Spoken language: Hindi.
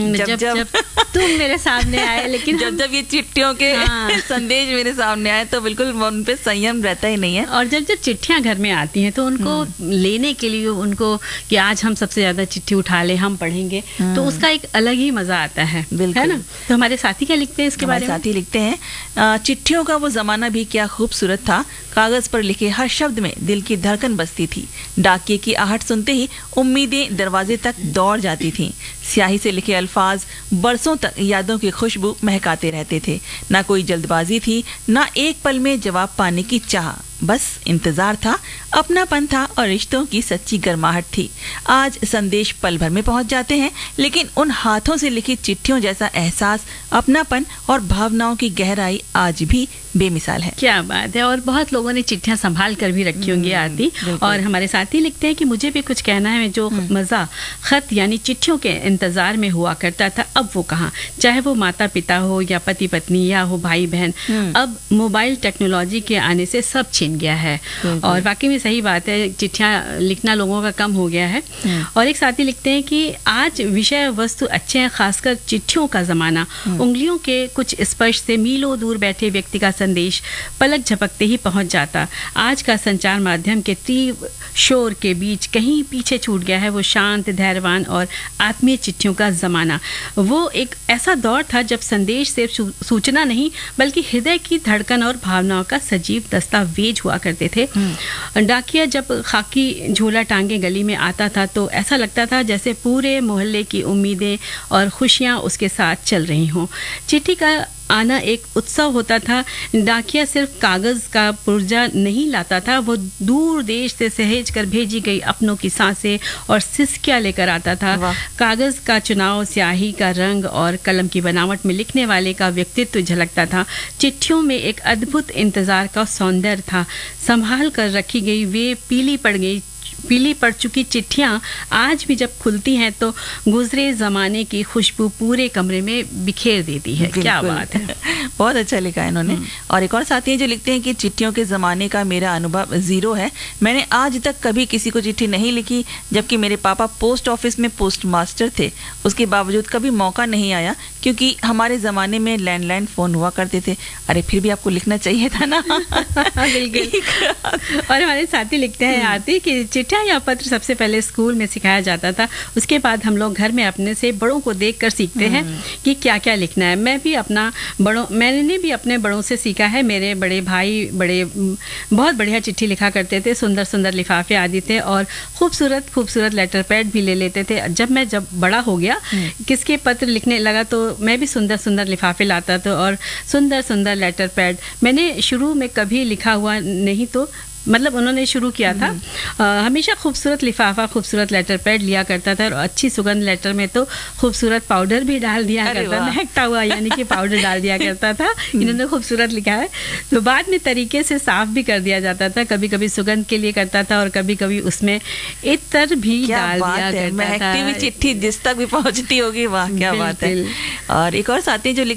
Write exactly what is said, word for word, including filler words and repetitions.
जब जब, जब तुम मेरे सामने आए, लेकिन जब जब ये चिट्ठियों के हाँ। संदेश मेरे सामने आए तो बिल्कुल उन पे संयम रहता ही नहीं है। और जब जब चिट्ठियां घर में आती हैं तो उनको लेने के लिए उनको कि आज हम सबसे ज्यादा चिट्ठी उठा ले, हम पढ़ेंगे, तो उसका एक अलग ही मजा आता है, है ना। तो हमारे साथी क्या लिखते हैं इसके बारे में? साथी लिखते हैं, चिट्ठियों का वो जमाना भी क्या खूबसूरत था। कागज पर लिखे हर शब्द में दिल की धड़कन बसती थी। डाकिये की आहट सुनते ही उम्मीदें दरवाजे तक दौड़ जाती थीं। स्याही से लिखे अल्फाज बरसों तक यादों की खुशबू महकाते रहते थे। ना कोई जल्दबाजी थी, ना एक पल में जवाब पाने की चाह, बस इंतजार था, अपनापन था और रिश्तों की सच्ची गर्माहट थी। आज संदेश पल भर में पहुंच जाते हैं, लेकिन उन हाथों से लिखी चिट्ठियों जैसा एहसास, अपनापन और भावनाओं की गहराई आज भी बेमिसाल है। क्या बात है। और बहुत लोगों ने चिट्ठियां संभाल कर भी रखी होंगी आरती। और हमारे साथी लिखते हैं कि मुझे भी कुछ कहना है, जो मजा खत यानी चिट्ठियों के इंतजार में हुआ करता था, अब वो कहाँ। चाहे वो माता पिता हो या पति पत्नी या हो भाई बहन, अब मोबाइल टेक्नोलॉजी के आने से सब छिन गया है। और वाकई में सही बात है, चिट्ठियां लिखना लोगों का कम हो गया है। और एक साथी लिखते हैं कि आज विषय वस्तु अच्छे हैं, खासकर चिट्ठियों का जमाना। उंगलियों के कुछ स्पर्श से मीलों दूर बैठे व्यक्ति का संदेश पलक झपकते ही पहुंच जाता। आज का संचार माध्यम के तीव्र शोर के बीच कहीं पीछे छूट गया है वो शांत, धैर्यवान और आत्मीय चिट्ठियों का जमाना। वो एक ऐसा दौर था जब संदेश सिर्फ सूचना नहीं बल्कि हृदय की धड़कन और भावनाओं का सजीव दस्तावेज हुआ करते थे। डाकिया जब खाकी झोला टांगे गली में आता था तो ऐसा लगता था जैसे पूरे मोहल्ले की उम्मीदें और खुशियां उसके साथ चल रही हों। चिट्ठी का आना एक उत्सव होता था। डाकिया सिर्फ कागज का पुर्जा नहीं लाता था, वो दूर देश से सहेज कर भेजी गई अपनों की सांसें और सिसकियां लेकर आता था। कागज का चुनाव, स्याही का रंग और कलम की बनावट में लिखने वाले का व्यक्तित्व झलकता था। चिट्ठियों में एक अद्भुत इंतजार का सौंदर्य था। संभाल कर रखी गई वे पीली पड़ गई पीली पड़ चुकी चिट्ठियां आज भी जब खुलती हैं तो गुजरे जमाने की खुशबू पूरे कमरे में बिखेर देती है। क्या बात है। बहुत अच्छा लिखा है इन्होंने। और एक और साथी हैं जो लिखते हैं कि चिट्ठियों के ज़माने का मेरा अनुभव ज़ीरो है। मैंने आज तक कभी किसी को चिट्ठी नहीं लिखी, जबकि मेरे पापा पोस्ट ऑफिस में पोस्ट मास्टर थे। उसके बावजूद कभी मौका नहीं आया क्योंकि हमारे ज़माने में लैंडलाइन फ़ोन हुआ करते थे। अरे फिर भी आपको लिखना चाहिए था ना। बिल्कुल। और हमारे साथी लिखते हैं आती कि चिट्ठियाँ या पत्र सबसे पहले स्कूल में सिखाया जाता था, उसके बाद हम लोग घर में अपने से बड़ों को देखकर सीखते हैं कि क्या क्या लिखना है। मैं भी अपना बड़ों मैंने भी अपने बड़ों से सीखा है। मेरे बड़े भाई बड़े बहुत बढ़िया चिट्ठी लिखा करते थे, सुंदर सुंदर लिफाफे आदि थे और खूबसूरत खूबसूरत लेटर पैड भी ले लेते थे। जब मैं जब बड़ा हो गया, किसके पत्र लिखने लगा तो मैं भी सुंदर सुंदर लिफाफे लाता था और सुंदर सुंदर लेटर पैड। मैंने शुरू में कभी लिखा हुआ नहीं, तो मतलब उन्होंने शुरू किया था। आ, हमेशा खूबसूरत लिफाफा, खूबसूरत लेटर पैड लिया करता था और अच्छी सुगंध लेटर में तो खूबसूरत पाउडर भी डाल दिया करता, महकता हुआ यानी कि पाउडर डाल दिया करता था। इन्होंने खूबसूरत लिखा है। तो बाद में तरीके से साफ भी कर दिया जाता था, कभी कभी सुगंध के लिए करता था और कभी कभी उसमें इत्र भी डाल दिया करता था। चिट्ठी जिस तक भी पहुंचती होगी, वाह क्या बात है। और एक और साथी जो